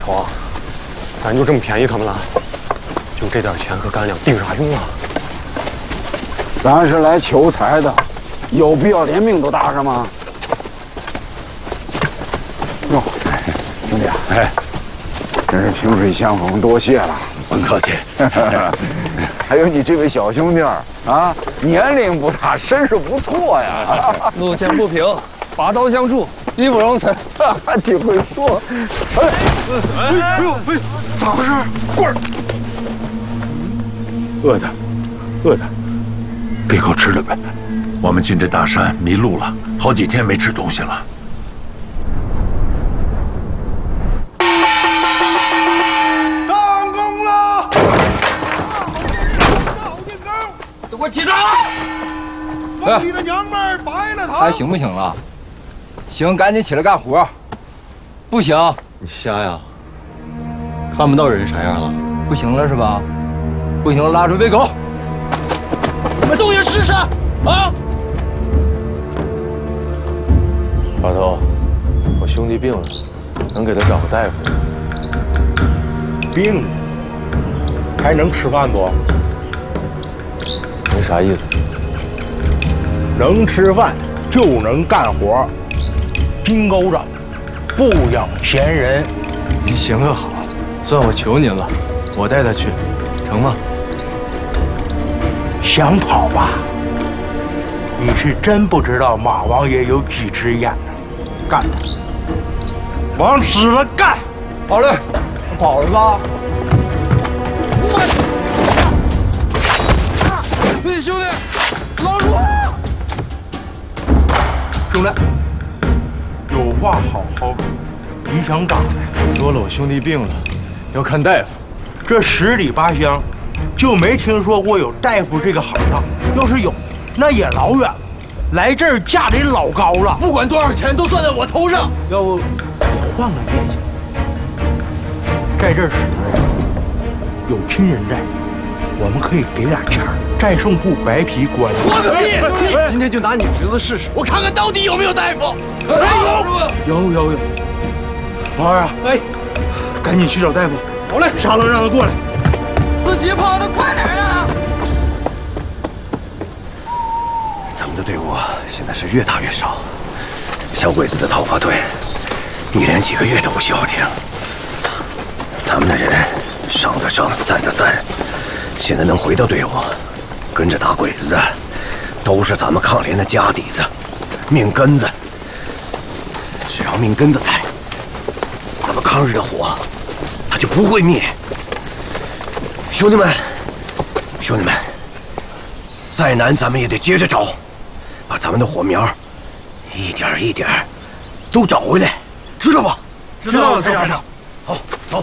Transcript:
头，咱就这么便宜他们了？就这点钱和干粮，顶啥用啊？ 咱是来求财的，有必要连命都搭上吗？哟，兄弟啊， 哎， 真是萍水相逢，多谢了。 甭客气。 还有你这位小兄弟啊，年龄不大，身手不错呀。 路见不平，拔刀相助，义不容辞。 还挺会说。哎呦，咋回事？棍儿！ 饿的，饿的，给口吃的呗。我们进这大山迷路了，好几天没吃东西了。 上工了！ 都给我起床！ 梦里的娘们儿白了他！ 还行不行了？行，赶紧起来干活。不行， 你瞎呀？看不到人啥样了？ 不行了是吧？不行了，拉出喂狗！你们动也试试啊！ 把头，我兄弟病了，能给他找个大夫吗？ 病了，还能吃饭不？ 没啥意思。 能吃饭就能干活，金钩子不养闲人。 您行个好，算我求您了，我带他去，成吗？ 想跑吧？你是真不知道马王爷有几只眼呢！干他，往死了干！ 好嘞，跑了吧？喂，兄弟，老鼠！ 兄弟，有话好好说。你想咋的？ 说了我兄弟病了，要看大夫。 这10里8乡，就没听说过有大夫这个行当。要是有，那也老远了，来这儿价得老高了。 不管多少钱，都算在我头上。 要不换个念想，在这儿10个人，有亲人在，我们可以给点钱儿，再送副白皮官。 我个屁！今天就拿你侄子试试，我看看到底有没有大夫。 有，王二啊，哎，赶紧去找大夫。好嘞，沙楞让他过来。 自己跑得快点啊！ 咱们的队伍现在是越打越少，小鬼子的讨伐队一连几个月都不消停，咱们的人上的上，散的散，现在能回到队伍，跟着打鬼子的，都是咱们抗联的家底子、命根子。只要命根子在，咱们抗日的火，它就不会灭。兄弟们，再难咱们也得接着找，把咱们的火苗一点一点都找回来，知道吧？ 知道了，周排长。 好，走。